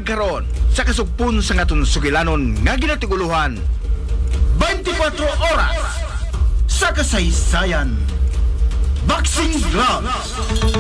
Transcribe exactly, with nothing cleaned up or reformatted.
karon sa kasugpon sa ngaton sugilanon nga ginatiguluhan. twenty-four oras sa kasaysayan. Boxing Gloves.